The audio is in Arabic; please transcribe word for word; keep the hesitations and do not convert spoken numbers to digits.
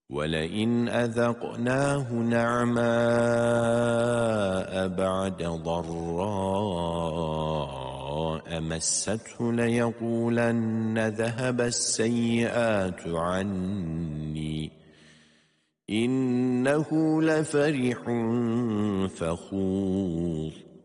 ولئن أذقناه نعماء بعد ضراء مسته ليقولن ذهب السيئات عني إنه لفرح فخور